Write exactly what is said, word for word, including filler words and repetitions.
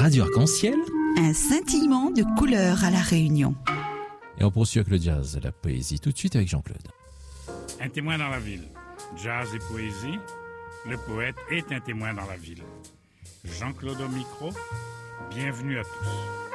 Radio Arc-en-Ciel. Un scintillement de couleurs à La Réunion. Et on poursuit avec le jazz et la poésie tout de suite avec Jean-Claude. Un témoin dans la ville. Jazz et poésie. Le poète est un témoin dans la ville. Jean-Claude au micro. Bienvenue à tous.